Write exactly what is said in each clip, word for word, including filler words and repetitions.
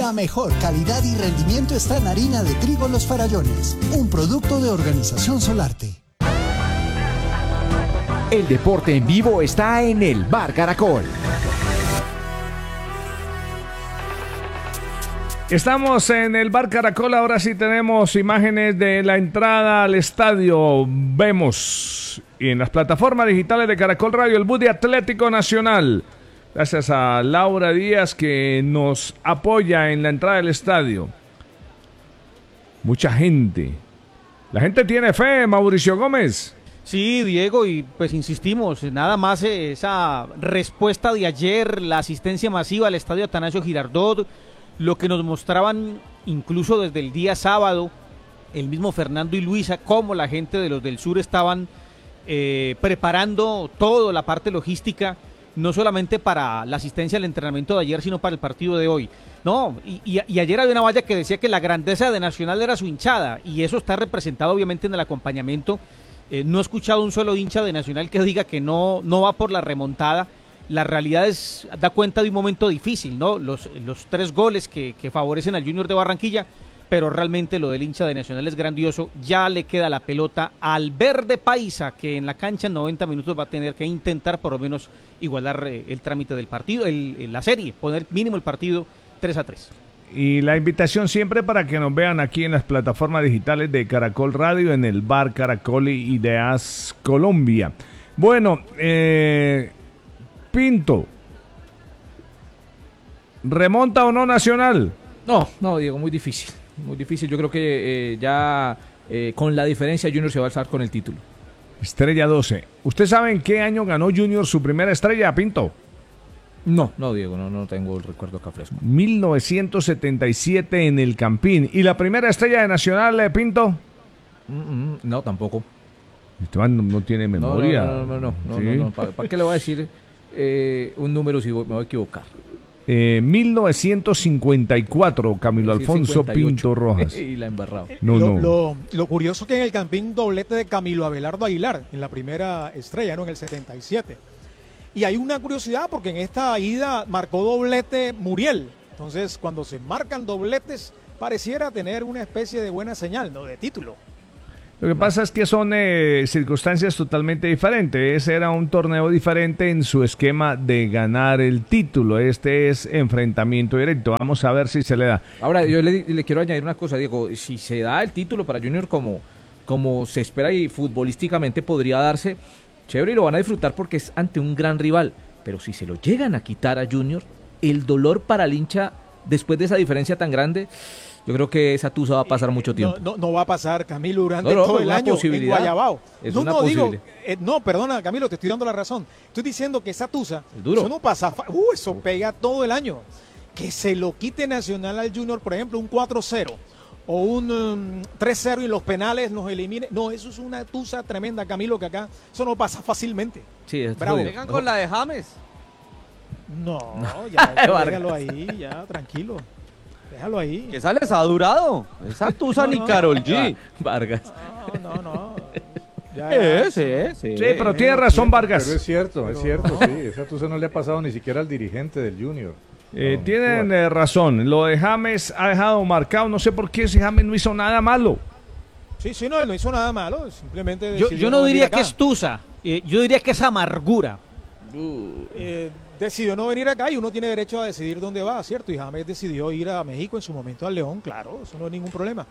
La mejor calidad y rendimiento está en harina de trigo Los Farallones, un producto de Organización Solarte. El deporte en vivo está en el Bar Caracol. Estamos en el Bar Caracol, ahora sí tenemos imágenes de la entrada al estadio. Vemos en las plataformas digitales de Caracol Radio el bus de Atlético Nacional. Gracias a Laura Díaz que nos apoya en la entrada del estadio. Mucha gente. La gente tiene fe, Mauricio Gómez. Sí, Diego, y pues insistimos, nada más esa respuesta de ayer, la asistencia masiva al estadio Atanasio Girardot, lo que nos mostraban incluso desde el día sábado, el mismo Fernando y Luisa, cómo la gente de los del sur estaban eh, preparando toda la parte logística, no solamente para la asistencia al entrenamiento de ayer, sino para el partido de hoy. No, y, y, y ayer había una valla que decía que la grandeza de Nacional era su hinchada, y eso está representado obviamente en el acompañamiento. Eh, no he escuchado un solo hincha de Nacional que diga que no, no va por la remontada. La realidad es, da cuenta de un momento difícil, ¿no? Los, los tres goles que, que favorecen al Junior de Barranquilla, pero realmente lo del hincha de Nacional es grandioso. Ya le queda la pelota al verde paisa, que en la cancha en noventa minutos va a tener que intentar por lo menos igualar eh, el trámite del partido, el, la serie, poner mínimo el partido tres a tres. Y la invitación siempre para que nos vean aquí en las plataformas digitales de Caracol Radio, en el Bar Caracol y Ideas Colombia. Bueno, eh, Pinto, ¿remonta o no Nacional? No, no, Diego, muy difícil, muy difícil. Yo creo que eh, ya eh, con la diferencia Junior se va a alzar con el título. Estrella doce. ¿Usted sabe en qué año ganó Junior su primera estrella, Pinto? No, no, Diego, no, no tengo el recuerdo acá fresco. mil novecientos setenta y siete en el Campín. ¿Y la primera estrella de Nacional, eh, Pinto? Mm, mm, no, tampoco. Esteban no, no tiene memoria. No, no, no, no, no, ¿Sí? no, no, no. ¿Para, ¿Para qué le voy a decir eh, un número si me voy a equivocar? Eh, mil novecientos cincuenta y cuatro, Camilo Alfonso cincuenta y ocho. Pinto Rojas. Y la embarrado. No, lo, no. Lo, lo curioso que en el Campín doblete de Camilo Abelardo Aguilar en la primera estrella, ¿no? En el setenta y siete. Y hay una curiosidad porque en esta ida marcó doblete Muriel. Entonces, cuando se marcan dobletes, pareciera tener una especie de buena señal, ¿no? De título. Lo que pasa es que son eh, circunstancias totalmente diferentes. Ese era un torneo diferente en su esquema de ganar el título. Este es enfrentamiento directo. Vamos a ver si se le da. Ahora, yo le, le quiero añadir una cosa, Diego. Si se da el título para Junior como, como se espera y futbolísticamente podría darse, chévere, y lo van a disfrutar porque es ante un gran rival. Pero si se lo llegan a quitar a Junior, el dolor para el hincha después de esa diferencia tan grande, yo creo que esa tusa va a pasar mucho tiempo. No, no, no va a pasar, Camilo, durante no, no, todo el una año en Guayabao. Es no, una no, digo, posible. eh, no, perdona, Camilo, te estoy dando la razón. Estoy diciendo que esa tusa, es duro. Eso no pasa, uh, eso pega todo el año. Que se lo quite Nacional al Junior, por ejemplo, un cuatro cero o un um, tres cero y los penales nos eliminen. No, eso es una tusa tremenda, Camilo, que acá eso no pasa fácilmente. Sí, es bravo. Vengan con la de James. No, ya, déjalo ahí, ya, tranquilo. Déjalo ahí. Que sales ha durado. Esa tusa no, ni no, Karol G. Vargas. No, no, no. Ya, ya. Sí, sí, sí. Sí, pero tiene razón Vargas. Pero es cierto, pero es cierto, no. sí. Esa tusa no le ha pasado ni siquiera al dirigente del Junior. Eh, no, tienen eh, razón. Lo de James ha dejado marcado. No sé por qué si James no hizo nada malo. Sí, sí, no, él no hizo nada malo. Simplemente Yo, yo no, no diría que es tusa. Eh, yo diría que es amargura. Uh, eh, decidió no venir acá y uno tiene derecho a decidir dónde va, ¿cierto? Y James decidió ir a México en su momento al León, claro, eso no es ningún problema.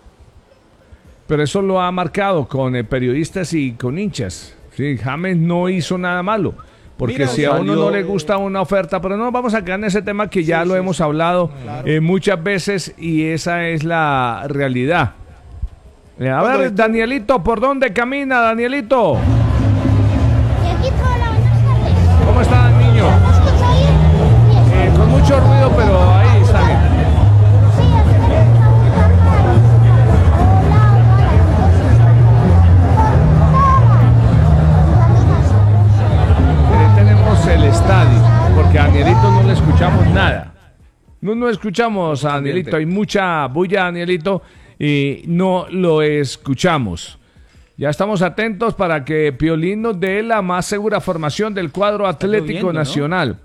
Pero eso lo ha marcado con eh, periodistas y con hinchas. Sí, James no hizo nada malo. Porque Mira, si a uno no le gusta una oferta, pero no vamos a quedar en ese tema que ya sí, lo sí, hemos sí. hablado claro. eh, muchas veces y esa es la realidad. Eh, a ver, esto... Danielito, ¿por dónde camina, Danielito? ¿Cómo está, niño? Eh, con mucho ruido, pero ahí está bien. Eh, tenemos el estadio, porque a Danielito no le escuchamos nada. No, no escuchamos a Danielito, hay mucha bulla, Danielito, y no lo escuchamos. Ya estamos atentos para que Piolín nos dé la más segura formación del cuadro Atlético viendo, Nacional. ¿No?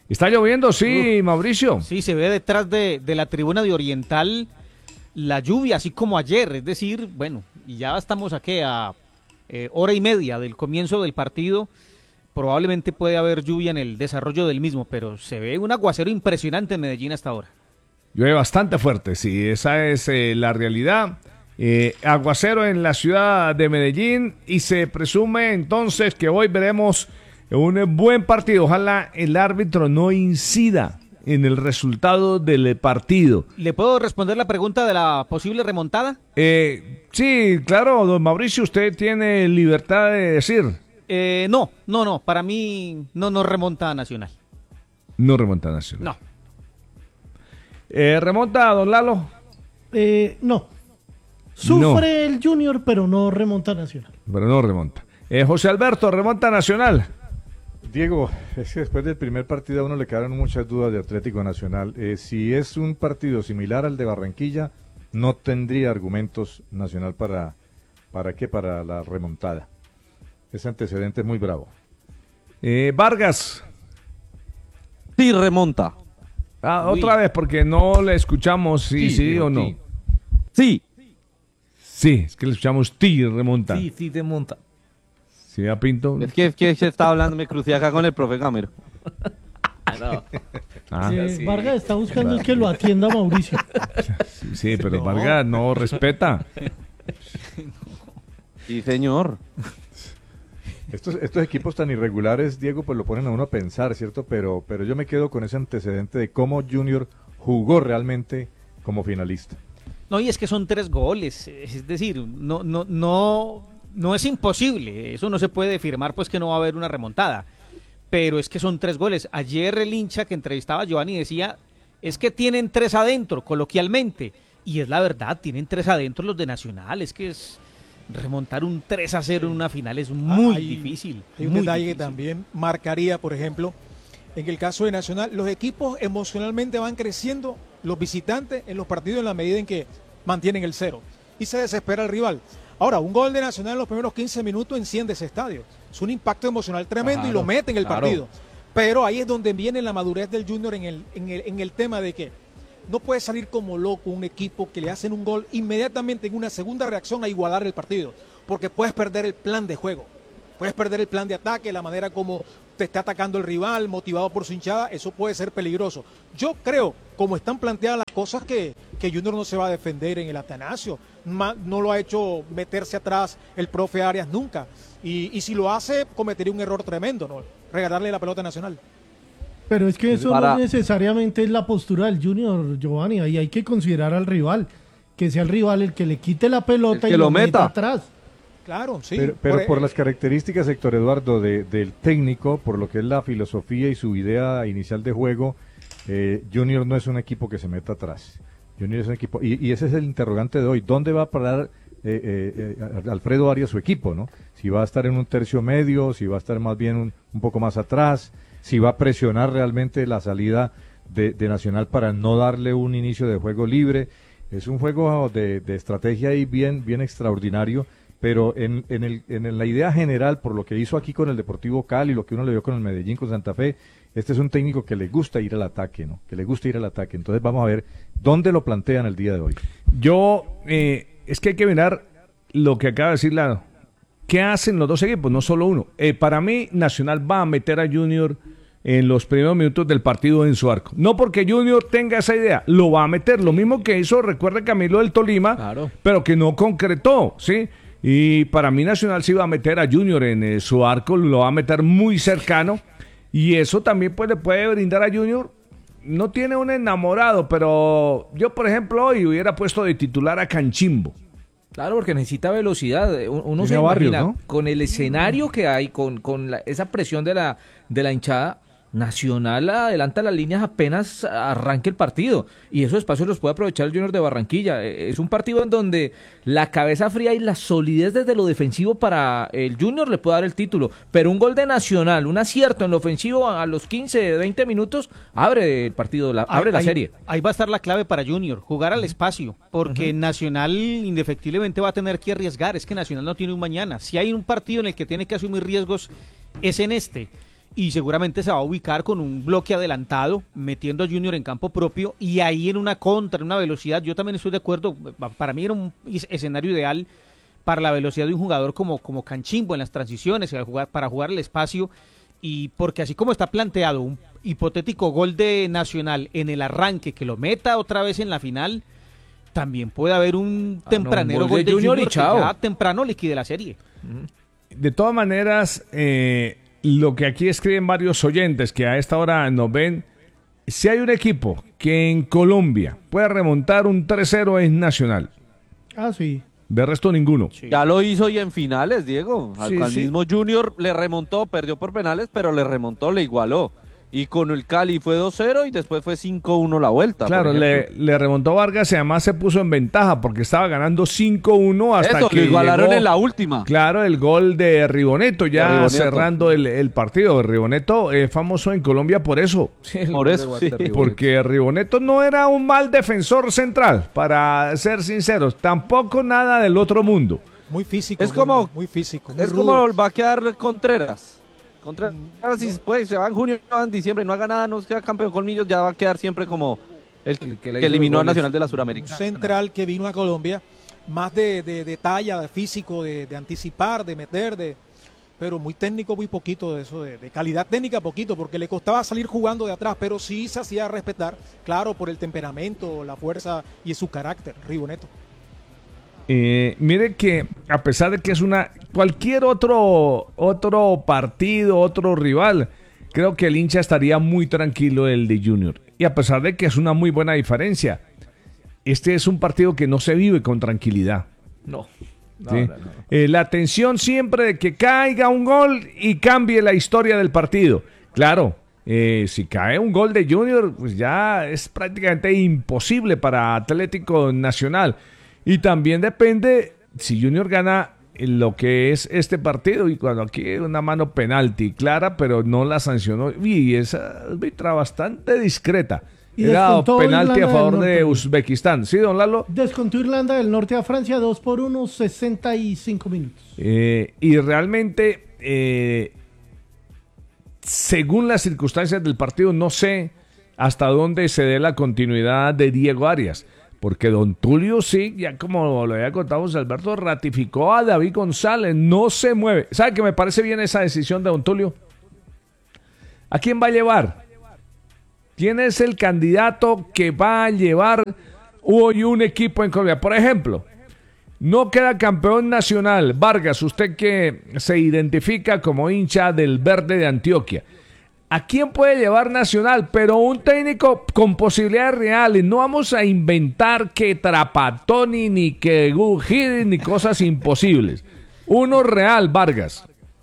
¿Está lloviendo? Sí, Mauricio. Sí, se ve detrás de, de la tribuna de Oriental la lluvia, así como ayer. Es decir, bueno, y ya estamos aquí a eh, hora y media del comienzo del partido. Probablemente puede haber lluvia en el desarrollo del mismo, pero se ve un aguacero impresionante en Medellín hasta ahora. Llueve bastante fuerte, sí, esa es eh, la realidad. Eh, aguacero en la ciudad de Medellín y se presume entonces que hoy veremos un buen partido. Ojalá el árbitro no incida en el resultado del partido. ¿Le puedo responder la pregunta de la posible remontada? Eh, sí, claro, don Mauricio, usted tiene libertad de decir. Eh, no, no, no, para mí no nos remonta a Nacional. No remonta a Nacional. No. Eh, ¿Remonta a don Lalo? Eh, no. Sufre no. el Junior, pero no remonta a Nacional. Pero no remonta. Eh, José Alberto, ¿remonta a Nacional? Diego, es que después del primer partido a uno le quedaron muchas dudas de Atlético Nacional. Eh, si es un partido similar al de Barranquilla, no tendría argumentos Nacional para, ¿para qué? Para la remontada. Ese antecedente es muy bravo. Eh, Vargas. Sí, remonta. Ah, otra Uy. vez, porque no le escuchamos si sí, sí, sí o no. Sí. Sí, es que le escuchamos ti, remonta. Sí, sí, remonta. Sí, a Pinto. Es que, es que se está hablando, me crucé acá con el profe Gamero. No. Ah, eh, sí. Vargas está buscando claro. que lo atienda Mauricio. Sí, sí pero no. Vargas no respeta. Sí, señor. Estos, estos equipos tan irregulares, Diego, pues lo ponen a uno a pensar, ¿cierto? Pero, pero yo me quedo con ese antecedente de cómo Junior jugó realmente como finalista. No, y es que son tres goles, es decir, no, no, no, no es imposible, eso no se puede firmar, pues que no va a haber una remontada, pero es que son tres goles. Ayer el hincha que entrevistaba a Giovanni decía, es que tienen tres adentro, coloquialmente, y es la verdad, tienen tres adentro los de Nacional, es que es... remontar un tres a cero en una final es muy hay, difícil. Hay un muy detalle difícil. que también marcaría, por ejemplo, en el caso de Nacional, los equipos emocionalmente van creciendo, los visitantes en los partidos en la medida en que mantienen el cero y se desespera el rival. Ahora, un gol de Nacional en los primeros quince minutos enciende ese estadio. Es un impacto emocional tremendo claro, y lo mete en el claro. partido. Pero ahí es donde viene la madurez del Junior en el, en el, en el tema de que no puede salir como loco un equipo que le hacen un gol inmediatamente en una segunda reacción a igualar el partido, porque puedes perder el plan de juego, puedes perder el plan de ataque, la manera como te está atacando el rival, motivado por su hinchada, eso puede ser peligroso. Yo creo, como están planteadas las cosas, que, que Junior no se va a defender en el Atanasio, no lo ha hecho meterse atrás el profe Arias nunca, y, y si lo hace, cometería un error tremendo, ¿no? Regalarle la pelota Nacional. Pero es que eso Para... no necesariamente es la postura del Junior, Giovanni, ahí hay que considerar al rival, que sea el rival el que le quite la pelota y lo meta. meta atrás. Claro, sí. Pero, pero por, por las características, Héctor Eduardo, de, del técnico, por lo que es la filosofía y su idea inicial de juego, eh, Junior no es un equipo que se meta atrás. Junior es un equipo, y, y ese es el interrogante de hoy, ¿dónde va a parar eh, eh, eh, Alfredo Arias su equipo, no? Si va a estar en un tercio medio, si va a estar más bien un, un poco más atrás, si va a presionar realmente la salida de, de Nacional para no darle un inicio de juego libre. Es un juego de, de estrategia ahí bien, bien extraordinario, pero en, en, el, en la idea general, por lo que hizo aquí con el Deportivo Cali, lo que uno le vio con el Medellín, con Santa Fe, este es un técnico que le gusta ir al ataque, ¿no? Que le gusta ir al ataque. Entonces vamos a ver dónde lo plantean el día de hoy. Yo, eh, es que hay que mirar lo que acaba de decir Lado. ¿Qué hacen los dos equipos? No solo uno. Eh, para mí, Nacional va a meter a Junior en los primeros minutos del partido en su arco. No porque Junior tenga esa idea, lo va a meter. Lo mismo que hizo, recuerda Camilo del Tolima, claro. pero que no concretó, ¿sí? Y para mí Nacional sí va a meter a Junior en eh, su arco, lo va a meter muy cercano. Y eso también pues, le puede brindar a Junior. No tiene un enamorado, pero yo, por ejemplo, hoy hubiera puesto de titular a Canchimbo. Claro, porque necesita velocidad. Uno se barrio, imagina, ¿no? Con el escenario que hay, con, con la, esa presión de la, de la hinchada, Nacional adelanta las líneas apenas arranque el partido, y esos espacios los puede aprovechar el Junior de Barranquilla. Es un partido en donde la cabeza fría y la solidez desde lo defensivo para el Junior le puede dar el título, pero un gol de Nacional, un acierto en lo ofensivo a los quince, veinte minutos, abre el partido, la, abre ahí, la serie. Ahí, ahí va a estar la clave para Junior, jugar al espacio, porque uh-huh. Nacional indefectiblemente va a tener que arriesgar. Es que Nacional no tiene un mañana. Si hay un partido en el que tiene que asumir riesgos, es en este. y seguramente se va a ubicar con un bloque adelantado, metiendo a Junior en campo propio y ahí en una contra, en una velocidad. Yo también estoy de acuerdo, para mí era un escenario ideal para la velocidad de un jugador como, como Canchimbo en las transiciones, para jugar el espacio, y porque así como está planteado un hipotético gol de Nacional en el arranque, que lo meta otra vez en la final, también puede haber un Ah, tempranero no, un gol de Junior, y que chao. ya temprano liquide la serie. De todas maneras, eh, lo que aquí escriben varios oyentes que a esta hora nos ven, si hay un equipo que en Colombia puede remontar un tres cero es Nacional. Ah, sí. De resto ninguno. Sí. Ya lo hizo y en finales, Diego. Al, Sí, al sí. mismo Junior le remontó, perdió por penales, pero le remontó, le igualó. Y con el Cali fue dos cero y después fue cinco uno la vuelta. Claro, por le, ejemplo. le remontó Vargas y además se puso en ventaja porque estaba ganando cinco uno hasta Eso, que lo igualaron llegó, en la última. claro, el gol de Riboneto ya De Riboneto. cerrando el, el partido. Riboneto es famoso en Colombia por eso. Sí, el Por gol de eso, Walter sí. Riboneto. Porque Riboneto no era un mal defensor central, para ser sinceros. Tampoco nada del otro mundo. Muy físico. Es muy- como- Muy físico. muy Es rudo. como va a quedar Contreras. Contreras, si pues, se va en junio, va en diciembre, no haga nada, no sea campeón con Millos, ya va a quedar siempre como el que, El que que le hizo eliminó los a goles. Nacional de la Un Suramérica. central que vino a Colombia, más de, de, de talla, de físico, de, de anticipar, de meter, de pero muy técnico, muy poquito de eso, de, de calidad técnica poquito, porque le costaba salir jugando de atrás, pero sí se hacía respetar, claro, por el temperamento, la fuerza y su carácter, Riboneto. Eh, mire que a pesar de que es una cualquier otro otro partido, otro rival, creo que el hincha estaría muy tranquilo el de Junior. Y a pesar de que es una muy buena diferencia, este es un partido que no se vive con tranquilidad. No. No, ¿sí? no, no. Eh, la tensión siempre de que caiga un gol y cambie la historia del partido. Claro, eh, si cae un gol de Junior, pues ya es prácticamente imposible para Atlético Nacional. Y también depende si Junior gana lo que es este partido, y cuando aquí hay una mano penalti clara, pero no la sancionó, y esa árbitra bastante discreta. Y Era descontó penalti a Irlanda favor del de Norte. Uzbekistán. ¿Sí, don Lalo? Descontó Irlanda del Norte a Francia dos por uno, sesenta y cinco minutos. Eh, y realmente, eh, según las circunstancias del partido, no sé hasta dónde se dé la continuidad de Diego Arias. Porque don Tulio sí, ya como lo había contado José Alberto, ratificó a David González, no se mueve. ¿Sabe que me parece bien esa decisión de don Tulio? ¿A quién va a llevar? ¿Quién es el candidato que va a llevar hoy un equipo en Colombia? Por ejemplo, no queda campeón nacional. Vargas, usted que se identifica como hincha del Verde de Antioquia, ¿a quién puede llevar Nacional? Pero un técnico con posibilidades reales. No vamos a inventar que Trapatoni, ni que Gugiri, ni cosas imposibles. Uno real, Vargas.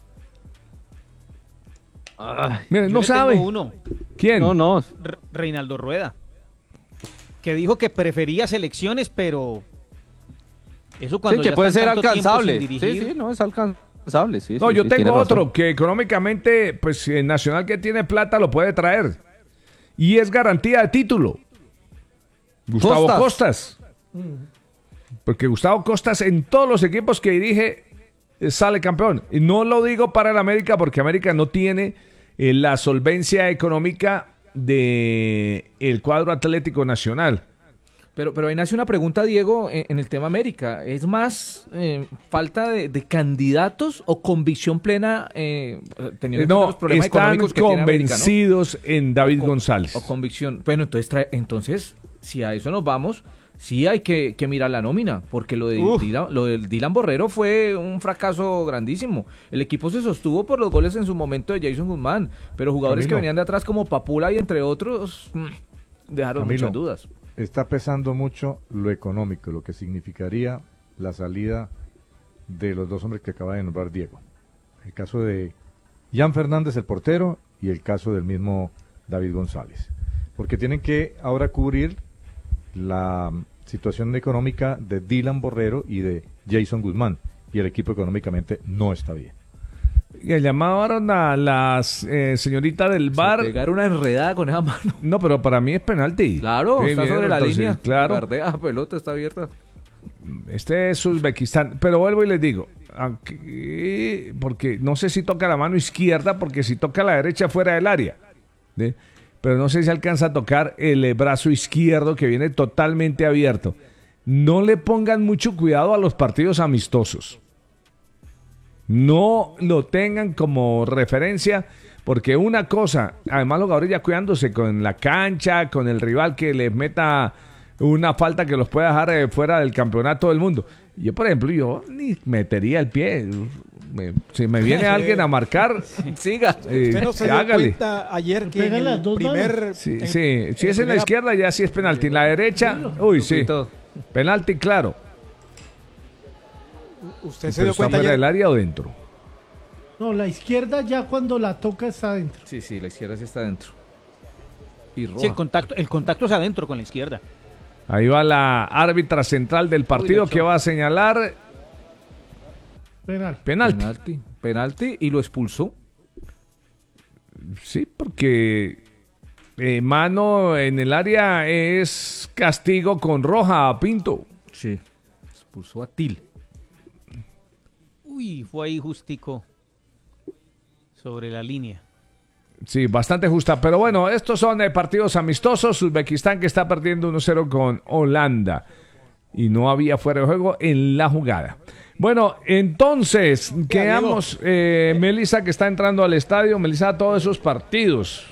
Mire, Yo no le sabe. tengo uno, ¿Quién? No, no. Re- Reinaldo Rueda, que dijo que prefería selecciones, pero eso cuando Sí, que ya puede están ser tanto tiempo sin alcanzable. Sí, dirigir. sí, no, es alcanzable. Sí, No, sí, yo sí, tiene tengo razón. otro que económicamente, pues el Nacional que tiene plata lo puede traer. Y es garantía de título. Gustavo Costas. Costas. Porque Gustavo Costas en todos los equipos que dirige eh, sale campeón. Y no lo digo para el América porque América no tiene eh, la solvencia económica de el cuadro Atlético Nacional. Pero, pero ahí nace una pregunta, Diego, en, en el tema América. ¿Es más eh, falta de, de candidatos o convicción plena eh, teniendo en cuenta No, los problemas están económicos que tiene América, ¿no? convencidos en David O con- González. O convicción. Bueno, entonces, trae- entonces, si a eso nos vamos, sí hay que, que mirar la nómina, porque lo de Uf. Dylan, lo del Dylan Borrero fue un fracaso grandísimo. El equipo se sostuvo por los goles en su momento de Jason Guzmán, pero jugadores Camilo. que venían de atrás como Papula y entre otros mm, dejaron Camilo. muchas dudas. Está pesando mucho lo económico, lo que significaría la salida de los dos hombres que acaba de nombrar Diego. El caso de Jan Fernández, el portero, y el caso del mismo David González. Porque tienen que ahora cubrir la mm, situación económica de Dylan Borrero y de Jason Guzmán. Y el equipo económicamente no está bien. Y llamaron a la eh, señorita del bar. Pegar una enredada con esa mano. No, pero para mí es penalti. Claro, Sí, está bien, sobre la entonces, línea. Claro. Bardea, pelota está abierta. este es Uzbekistán, pero vuelvo y les digo, aunque, porque no sé si toca la mano izquierda, porque si toca la derecha fuera del área, ¿sí? Pero no sé si alcanza a tocar el brazo izquierdo que viene totalmente abierto. No le pongan mucho cuidado a los partidos amistosos. No lo tengan como referencia, porque una cosa, además los jugadores ya cuidándose con la cancha, con el rival que les meta una falta que los pueda dejar eh, fuera del campeonato del mundo. Yo, por ejemplo, yo ni metería el pie. Me, si me viene alguien a marcar, siga, eh, ¿Usted no se dio hágale. cuenta ayer que en el primer... Sí, en- sí. en Si es en la primera- izquierda ya sí es penalti. En la derecha, uy, sí. Penalti, claro. ¿Usted se ¿Pero dio está cuenta fuera ayer? del área o dentro? No, la izquierda ya cuando la toca está adentro. Sí, sí, la izquierda sí está adentro. Y roja. Sí, el contacto, el contacto es adentro con la izquierda. Ahí va la árbitra central del partido Uy, que va a señalar Penal. penalti. Penalti. Penalti y lo expulsó. Sí, porque eh, mano en el área es castigo con roja a Pinto. Sí. Expulsó a Til. Uy, fue ahí justico sobre la línea. Sí, bastante justa. Pero bueno, estos son eh, partidos amistosos. Uzbekistán que está perdiendo uno cero con Holanda. Y no había fuera de juego en la jugada. Bueno, entonces, quedamos, eh, Melissa que está entrando al estadio. Melissa, todos esos partidos.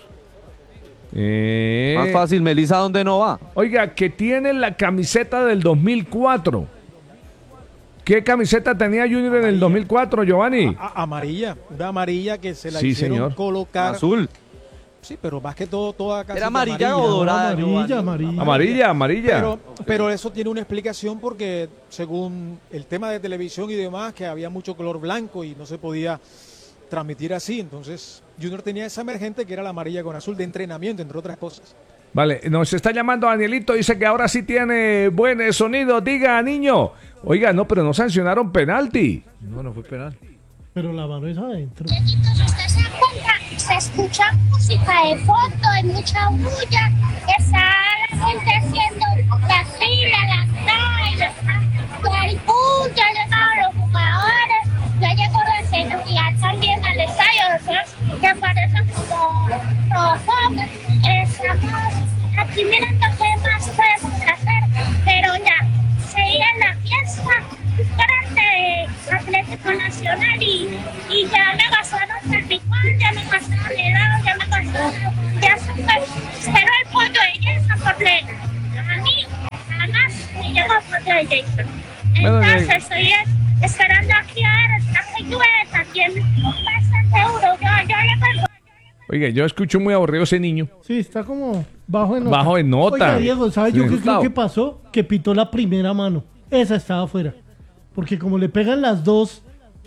Eh, Más fácil, Melissa, ¿dónde no va? Oiga, que tiene la camiseta del dos mil cuatro. ¿Qué camiseta tenía Junior en el dos mil cuatro, Giovanni? A- amarilla, una amarilla que se la Sí, hicieron señor. colocar. Azul. Sí, pero más que todo, toda casi ¿Era que amarilla o dorada, Amarilla, Giovanni? amarilla. Amarilla, amarilla. Pero, pero eso tiene una explicación porque según el tema de televisión y demás, que había mucho color blanco y no se podía transmitir así. Entonces, Junior tenía esa emergente que era la amarilla con azul de entrenamiento, entre otras cosas. Vale, nos está llamando Danielito, dice que ahora sí tiene buen eh, sonido. Diga, niño. Oiga, no, pero no sancionaron penalti. No, no fue penal. Pero la mano es adentro. ¿Usted se da cuenta? Se escucha música de fondo, hay mucha bulla, está la gente haciendo la fila, las tallas, hay bulla, llegaron los jugadores, ya llegó la seguridad también al estadio, nosotros que aparecen como robots, estamos aquí mirando qué más podemos hacer, pero ya, seguía la fiesta grande de Atlético Nacional y, y ya me gastaron el picual, ya me gastaron el helado, ya me gastaron, ya se fue, espero el pollo de Jason completo. A mí, nada más me llegó el pollo de Jason. Entonces estoy es- esperando aquí a ver, está que llueve también, bastante duro, yo, yo le cuelgo. Oiga, yo escucho muy aburrido ese niño. Sí, está como bajo en nota. Bajo en nota. Oiga, Diego, ¿sabes yo Sí. qué creo Gustavo. que pasó? Que pitó la primera mano. Esa estaba afuera. Porque como le pegan las dos,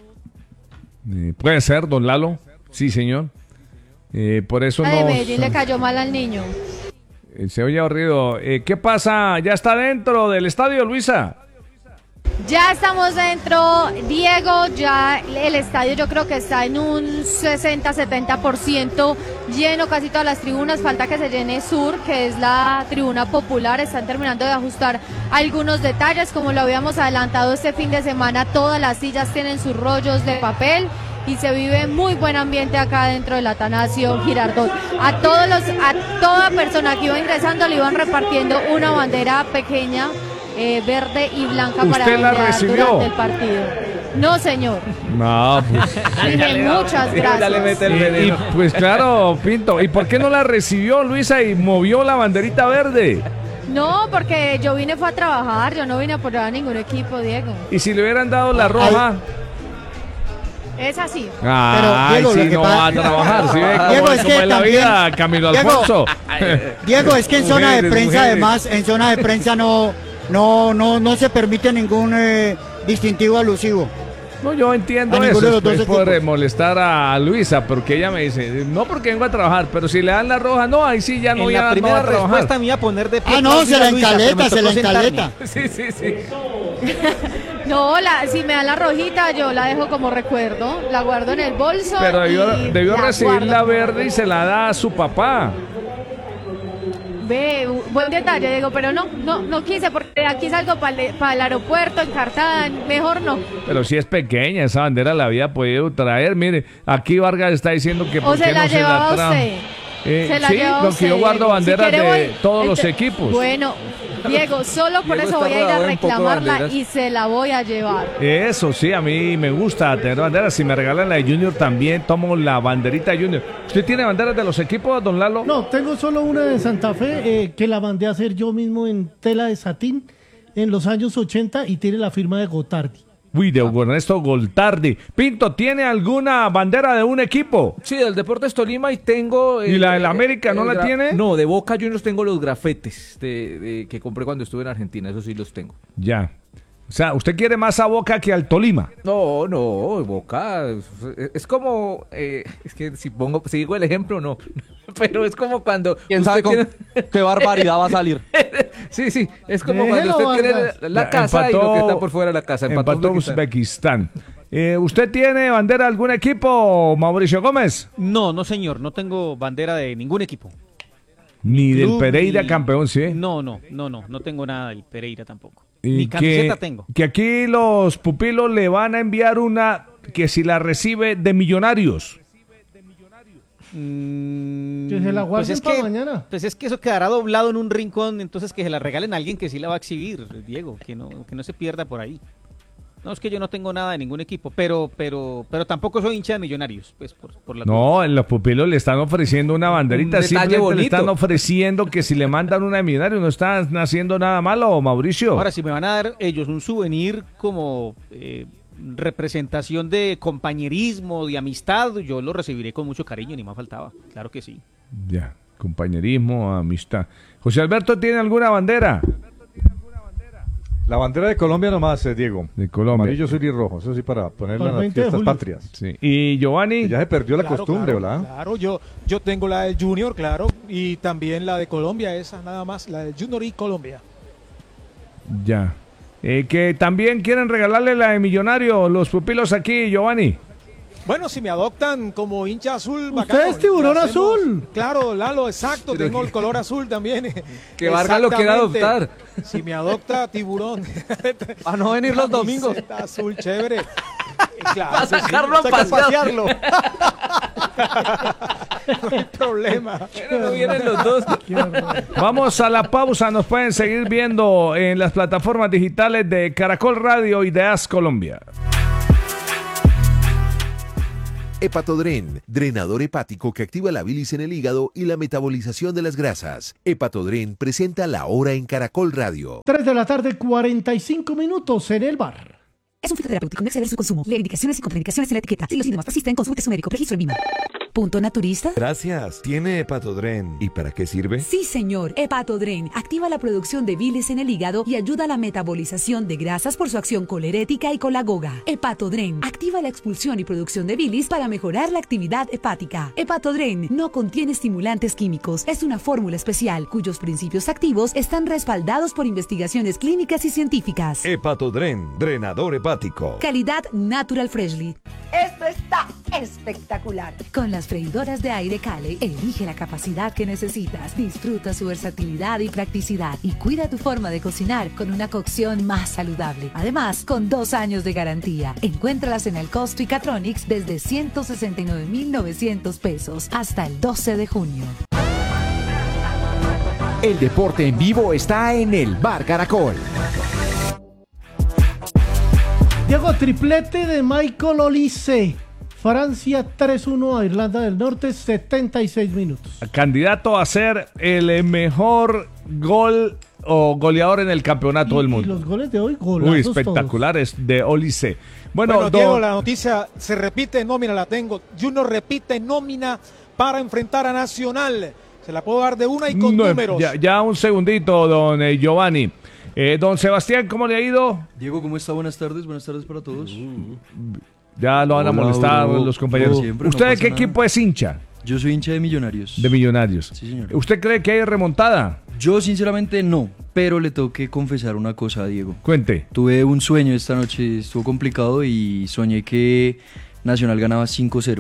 Eh, puede ser, don Lalo. Sí, señor. Eh, por eso La de no. Medellín le cayó mal al niño. eh, se oye aburrido. Eh, ¿Qué pasa? ¿Ya está dentro del estadio, Luisa? Ya estamos dentro, Diego, ya el estadio yo creo que está en un sesenta setenta por ciento lleno, casi todas las tribunas, falta que se llene sur, que es la tribuna popular, están terminando de ajustar algunos detalles, como lo habíamos adelantado este fin de semana, todas las sillas tienen sus rollos de papel y se vive muy buen ambiente acá dentro del Atanasio Girardot. A todos los, a toda persona que iba ingresando le iban repartiendo una bandera pequeña, eh, verde y blanca para ¿Usted la ondear recibió? durante el partido. No, señor. No, pues. Dije muchas gracias. Y, y, pues claro, Pinto. ¿Y por qué no la recibió, Luisa, y movió la banderita verde? No, porque yo vine fue a trabajar, yo no vine a apoyar a ningún equipo, Diego. Y si le hubieran dado la roja. Es así. Ay, Diego, si lo que no pasa- va a trabajar. Si ve cómo, Diego, es cómo que es la también- vida, Camilo Diego, Alfonso. Diego, es que en zona de Mujeres, prensa, mujeres. además, en zona de prensa no, no, no, no se permite ningún eh, distintivo alusivo. No, yo entiendo A ninguno de eso, los dos es por equipos. eh, molestar a Luisa, porque ella me dice, no porque vengo a trabajar, pero si le dan la roja, no, ahí sí ya no, En ya la no primera va a trabajar. respuesta me iba a poner de pie. Ah, no, aplaudir se la a Luisa, pero me encaleta, se tocó la sentarme. encaleta. Sí, sí, sí. No, la, si me dan la rojita, yo la dejo como recuerdo, la guardo en el bolso. Pero debió, y debió la recibir guardo la como verde y se la da a su papá. Ve, buen detalle, Diego, pero no, no, no quise porque aquí salgo para el, el aeropuerto encartada, mejor no. Pero si es pequeña, esa bandera la había podido traer. Mire, aquí Vargas está diciendo que o por se qué la no se la llevaba trajo. usted. Eh, Se la sí, lleva lo usted, que yo guardo Diego. banderas Si quiere, de voy- todos los Ente- equipos. Bueno, Diego, solo por Diego eso está voy a ir a rodeado de un poco de reclamarla banderas. y se la voy a llevar. Eso sí, a mí me gusta tener banderas. Si me regalan la de Junior también tomo la banderita Junior. ¿Usted tiene banderas de los equipos, don Lalo? No, tengo solo una de Santa Fe eh, que la mandé a hacer yo mismo en tela de satín en los años ochenta y tiene la firma de Gotardi. Uy, de Hugo Ernesto Goltardi. Pinto, ¿tiene alguna bandera de un equipo? Sí, del Deportes Tolima y tengo... ¿Y la del América no la gra- tiene? No, de Boca Juniors tengo los grafetes de, de- que compré cuando estuve en Argentina, eso sí los tengo. Ya. O sea, ¿usted quiere más a Boca que al Tolima? No, no, Boca es, es como, eh, es que si pongo, si digo el ejemplo, no, pero es como cuando... ¿Quién usted sabe con tiene- qué barbaridad va a salir? Sí, sí, es como Déjelo, cuando usted tiene Vargas. la, la Ya, casa y lo empató- que está por fuera de la casa. Empató Empató Uzbekistán. Uzbekistán. Eh, ¿Usted tiene bandera de algún equipo, Mauricio Gómez? No, no señor, no tengo bandera de ningún equipo. Ni del Club, Pereira ni- campeón, ¿sí? No, no, no, no, no tengo nada del Pereira tampoco. Y Ni camiseta que, tengo. que aquí los pupilos le van a enviar una que si la recibe de Millonarios. Mm, Que se la guarden es para que, mañana. Pues es que eso quedará doblado en un rincón, entonces que se la regalen a alguien que sí la va a exhibir, Diego, que no, que no se pierda por ahí. No, es que yo no tengo nada de ningún equipo, pero, pero, pero tampoco soy hincha de Millonarios, pues por, por la No, en los pupilos le están ofreciendo una banderita, Un detalle simplemente le bonito. están ofreciendo que si le mandan una de Millonarios no están haciendo nada malo, Mauricio. Ahora, si me van a dar ellos un souvenir como eh, representación de compañerismo, de amistad, yo lo recibiré con mucho cariño, ni más faltaba. Claro que sí. Ya, compañerismo, amistad. José Alberto, ¿tiene alguna bandera? La bandera de Colombia nomás, eh, Diego. De Colombia. Amarillo, azul y rojo. Eso sí, para ponerla Para en el las veinte de fiestas julio. patrias. Sí. Y Giovanni, Que ya se perdió la Claro, costumbre, claro, ¿verdad? Claro, yo, yo tengo la del Junior, claro, y también la de Colombia, esa nada más, la del Junior y Colombia. ya. Eh, que también quieren regalarle la de Millonario los pupilos aquí, Giovanni. Bueno, si me adoptan como hincha azul, Usted bacano. es tiburón Lo hacemos- azul. Claro, Lalo, exacto, tengo el color azul también. Que Vargas lo quiera Exactamente. adoptar. Si me adopta tiburón. A no venir los domingos. Camiseta azul, chévere. Claro, Va a sí, sí, sacarlo a saca pasear. pasearlo. No hay problema. Pero no vienen los dos. Vamos a la pausa, nos pueden seguir viendo en las plataformas digitales de Caracol Radio y de As Colombia. Hepatodren, drenador hepático que activa la bilis en el hígado y la metabolización de las grasas. Hepatodren presenta La Hora en Caracol Radio. tres de la tarde, cuarenta y cinco minutos en el bar. Es un fitoterapéutico, no exceder su consumo. Lee indicaciones y contraindicaciones en la etiqueta. Si los síntomas persisten, consulte su médico. Registro en Vima. ¿Punto naturista? Gracias. ¿Tiene Hepatodren? ¿Y para qué sirve? Sí, señor. Hepatodren activa la producción de bilis en el hígado y ayuda a la metabolización de grasas por su acción colerética y colagoga. Hepatodren activa la expulsión y producción de bilis para mejorar la actividad hepática. Hepatodren no contiene estimulantes químicos. Es una fórmula especial cuyos principios activos están respaldados por investigaciones clínicas y científicas. Hepatodren, drenador hepático. Calidad Natural Freshly. Esto está espectacular. Con las freidoras de aire Cale, elige la capacidad que necesitas, disfruta su versatilidad y practicidad y cuida tu forma de cocinar con una cocción más saludable. Además, con dos años de garantía. Encuéntralas en el Costo y Catronics desde ciento sesenta y nueve mil novecientos pesos hasta el doce de junio. El deporte en vivo está en el Bar Caracol. Diego, triplete de Michael Olise. Francia tres uno a Irlanda del Norte, setenta y seis minutos. Candidato a ser el mejor gol o goleador en el campeonato Y, del y mundo. los goles de hoy, golazos Uy, todos. espectaculares de Olise. Bueno, Bueno, don- Diego, la noticia se repite, nómina la tengo. Junior repite nómina para enfrentar a Nacional. Se la puedo dar de una y con no, números. ya, ya un segundito, don eh, Giovanni. Eh, don Sebastián, ¿cómo le ha ido? Diego, ¿cómo está? Buenas tardes, buenas tardes para todos. Ya lo van a Hola, molestar bro. los compañeros. No, siempre, ¿Usted no de pasa qué nada. equipo es hincha? Yo soy hincha de Millonarios. De Millonarios. Sí, señor. ¿Usted cree que hay remontada? Yo sinceramente no, pero le tengo que confesar una cosa a Diego. Cuente. Tuve un sueño esta noche, estuvo complicado y soñé que Nacional ganaba cinco cero.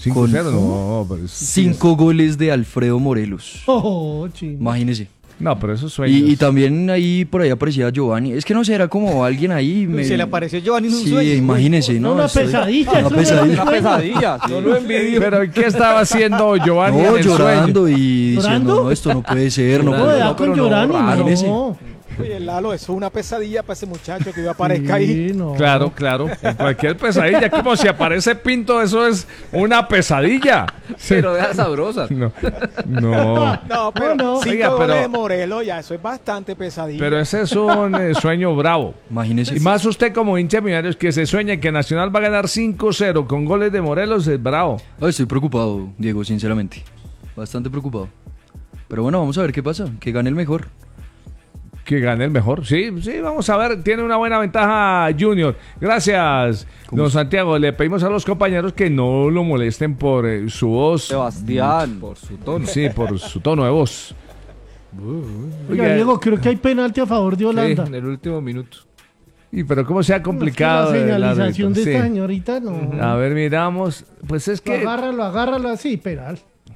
cinco cero, no, pero es- cinco goles de Alfredo Morelos. Oh, chino. Imagínese. No, pero esos sueños. Y, y también ahí por ahí aparecía Giovanni. Es que no sé, era como alguien ahí. me- Se le apareció Giovanni en un sí, sueño. imagínese, ¿no? Una Estoy- pesadilla, Una eso pesadilla. Una pesadilla. sí. No lo envidio. Pero ¿qué estaba haciendo Giovanni No, en el llorando sueño? y diciendo, ¿Llorando? no, esto no puede ser, no No, puede ya ser. con Giovanni, imagínese. no. Oye, Lalo, eso es una pesadilla para ese muchacho que iba a aparezca ahí. Sí, no. Claro, claro. En cualquier pesadilla, como si aparece Pinto, eso es una pesadilla. Sí. Pero deja sabrosas. No, no. No, pero No, no. cinco Oiga, goles pero- de Morelos, ya eso es bastante pesadilla. Pero ese es un eh, sueño bravo. Imagínese. Y más usted como hincha de Millonarios que se sueña que Nacional va a ganar cinco cero con goles de Morelos, es bravo. Ay, estoy preocupado, Diego, sinceramente. Bastante preocupado. Pero bueno, vamos a ver qué pasa. Que gane el mejor. Que gane el mejor. Sí, sí, vamos a ver. Tiene una buena ventaja Junior. Gracias, don Santiago. Le pedimos a los compañeros que no lo molesten por eh, su voz. Sebastián. Por su tono. Sí, por su tono de voz. Oiga, Oiga, Diego, creo que hay penalti a favor de Holanda. Sí, en el último minuto. y pero cómo se ha complicado Es que la el señalización de árbitro. esta Sí. señorita, no. A ver, miramos. Pues es que... Agárralo, agárralo así, penal.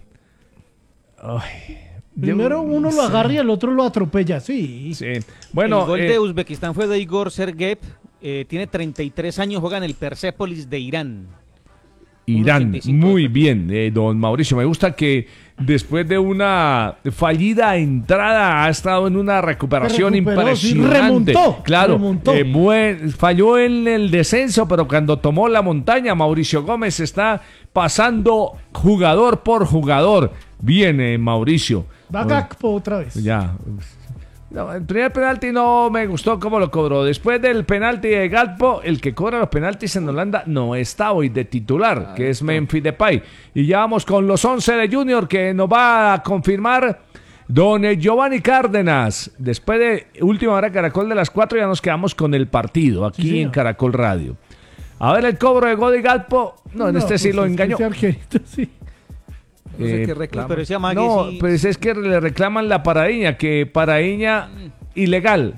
Ay, Primero yo- uno lo sí. agarra y el otro lo atropella, sí. Sí. Bueno, el gol eh, de Uzbekistán fue de Igor Sergeyev. Eh, tiene treinta y tres años, juega en el Persepolis de Irán. Irán, uno ochenta y cinco muy bien, eh, don Mauricio. Me gusta que después de una fallida entrada ha estado en una recuperación Se recuperó, sí, impresionante. remontó, claro, remontó. eh, buen- falló en el descenso, pero cuando tomó la montaña, Mauricio Gómez está pasando jugador por jugador. Viene Mauricio. Va Gakpo otra vez. Ya. No, el primer penalti no me gustó cómo lo cobró. Después del penalti de Gakpo, el que cobra los penaltis en Holanda no está hoy de titular, que es Memphis Depay. Y ya vamos con los once de Junior que nos va a confirmar don Giovanni Cárdenas. Después de última hora Caracol de las cuatro ya nos quedamos con el partido aquí Sí, señor. en Caracol Radio. A ver el cobro de Godi Gakpo. No, en este sí pues lo es que engañó. ese arquerito, sí. No sé Eh, qué reclama. Pero ese amague No, sí- pues es que le reclaman la paradiña, que paradiña ilegal.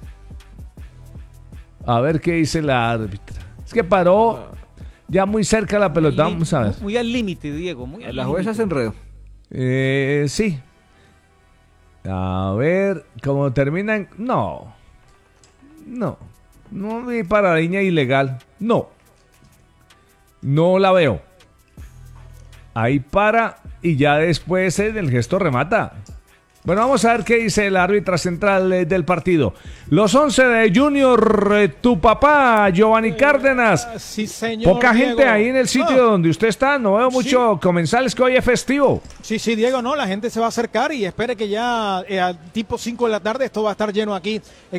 A ver qué dice la árbitra. Es que paró ya muy cerca la pelota. Vamos a ver. Muy al límite, Diego. Muy al La límite. jueza se enredó. Eh, sí. A ver, ¿cómo terminan? No. No. No vi paradiña ilegal. No. No la veo. Ahí para y ya después en el gesto remata. Bueno, vamos a ver qué dice el árbitra central eh, del partido. Los once de Junior, eh, tu papá, Giovanni Cárdenas. Sí, señor. Poca Diego. gente ahí en el sitio No, donde usted está. No veo mucho comensales que hoy es festivo. Sí, sí, Diego, no, la gente se va a acercar y espere que ya eh, a tipo cinco de la tarde esto va a estar lleno aquí.